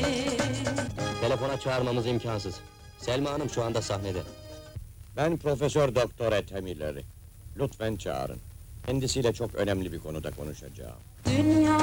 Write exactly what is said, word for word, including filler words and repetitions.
Telefona çağırmamız imkansız. Selma Hanım şu anda sahnede. Ben Profesör Doktor Ethem İleri. Lütfen çağırın. Kendisiyle çok önemli bir konuda konuşacağım. Dünya